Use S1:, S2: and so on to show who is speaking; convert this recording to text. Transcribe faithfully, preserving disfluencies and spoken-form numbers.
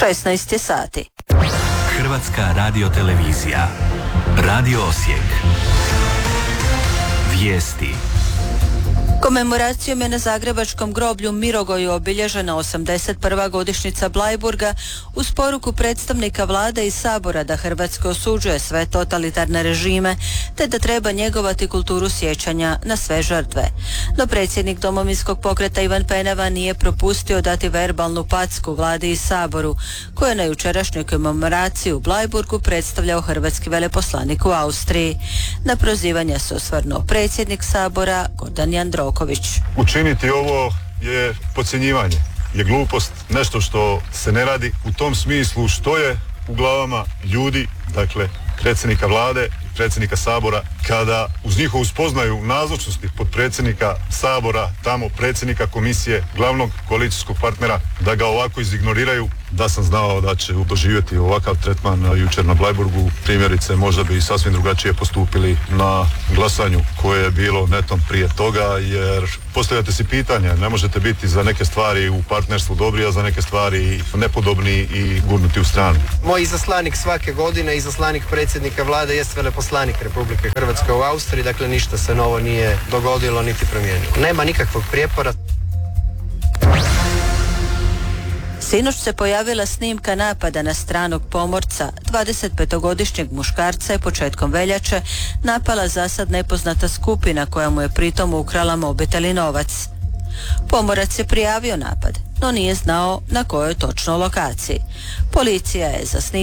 S1: šesnaest je sati.
S2: Hrvatska radiotelevizija. Radio Osijek. Vijesti.
S1: Komemoracijom je na zagrebačkom groblju Mirogoju obilježena osamdeset prva godišnjica Bleiburga uz poruku predstavnika vlade i Sabora da Hrvatska osuđuje sve totalitarne režime te da treba njegovati kulturu sjećanja na sve žrtve. No predsjednik Domovinskog pokreta Ivan Penava nije propustio dati verbalnu packu vladi i Saboru, koje je na jučerašnjoj komemoraciji u Bleiburgu predstavljao hrvatski veleposlanik u Austriji. Na prozivanja se osvrnuo predsjednik Sabora Gordan Jandroković.
S3: Učiniti ovo je podcjenjivanje, je glupost, nešto što se ne radi u tom smislu što je u glavama ljudi, dakle predsjednika vlade, predsjednika Sabora, kada uz njihovu spoznaju nazočnosti potpredsjednika Sabora, tamo predsjednika komisije, glavnog koalicijskog partnera, da ga ovako izignoriraju. Da sam znao da će doživjeti ovakav tretman jučer na Bleiburgu, primjerice možda bi sasvim drugačije postupili na glasanju koje je bilo netom prije toga, jer postavljate si pitanje, ne možete biti za neke stvari u partnerstvu dobri, a za neke stvari nepodobni i gurnuti u stranu.
S4: Moj izaslanik svake godine, izaslanik predsjednika vlade, jest veleposlanik Republike Hrvatske u Austriji, dakle ništa se novo nije dogodilo niti promijenilo. Nema nikakvog prijepora.
S1: Sinoć se pojavila snimka napada na stranog pomorca. dvadesetpetogodišnjeg muškarca je početkom veljače napala zasad nepoznata skupina koja mu je pritom ukrala mobitel i novac. Pomorac je prijavio napad, no nije znao na kojoj točno lokaciji. Policija je za snimku